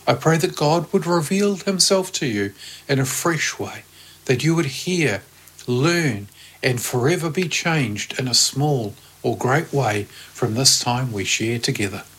I pray that God would reveal himself to you in a fresh way, that you would hear, learn, and forever be changed in a small or great way from this time we share together.